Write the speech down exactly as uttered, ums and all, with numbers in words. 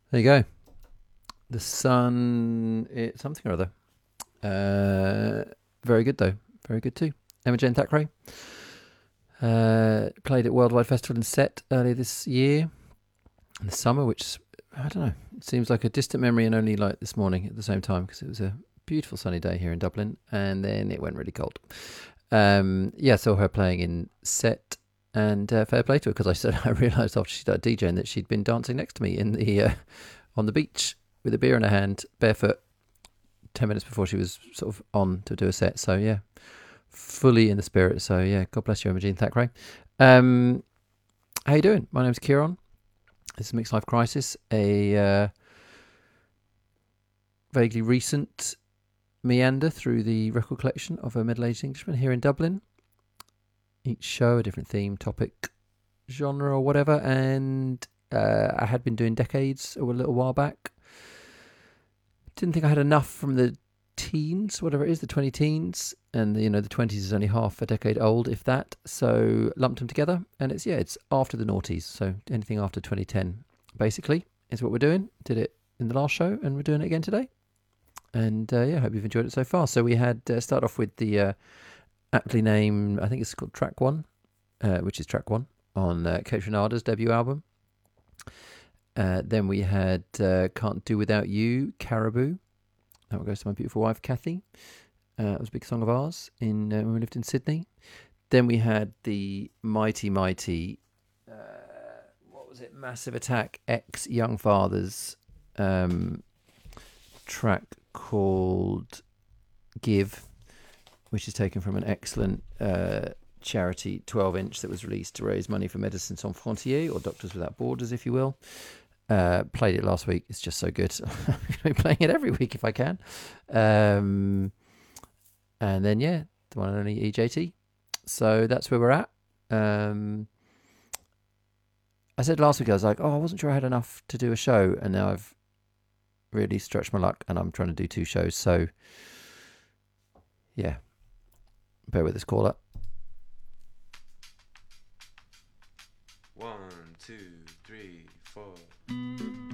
There you go. The Sun, it, something or other. Uh, very good though. Very good too. Emma-Jane Thackeray uh, played at Worldwide Festival in Set earlier this year in the summer, which I don't know. It seems like a distant memory, and only like this morning at the same time because it was a beautiful sunny day here in Dublin, and then it went really cold. Um, yeah, I saw her playing in Set, and uh, fair play to her because I said I realised after she started DJing that she'd been dancing next to me in the uh, on the beach with a beer in her hand, barefoot, ten minutes before she was sort of on to do a set. So yeah, fully in the spirit. So yeah, God bless you, Emma-Jane Thackeray. Um, how you doing? My name's Kieran. This is Mixed Life Crisis, a uh, vaguely recent meander through the record collection of a middle-aged Englishman here in Dublin. Each show a different theme, topic, genre, or whatever. And uh, I had been doing decades a little while back. Didn't think I had enough from the teens, whatever it is, the twenty teens, and you know the twenties is only half a decade old, if that. So lumped them together, and it's yeah, it's after the noughties. So anything after twenty ten, basically, is what we're doing. Did it in the last show, and we're doing it again today. And uh, yeah, I hope you've enjoyed it so far. So we had uh, start off with the uh, aptly named, I think it's called Track One, uh, which is Track One on uh, Kate Renada's debut album. Uh, then we had uh, Can't Do Without You, Caribou. That one goes to my beautiful wife, Kathy. Uh, it was a big song of ours in uh, when we lived in Sydney. Then we had the mighty, mighty, uh, what was it? Massive Attack, ex Young Fathers um, track called Give, which is taken from an excellent uh, charity twelve inch that was released to raise money for Médecins Sans Frontières, or Doctors Without Borders, if you will. Uh, played it last week. It's just so good. I'm going to be playing it every week if I can. Um, and then, yeah, the one and only E J T. So that's where we're at. Um, I said last week, I was like, oh, I wasn't sure I had enough to do a show. And now I've really stretched my luck and I'm trying to do two shows. So, yeah, bear with this caller. One, two, three, four.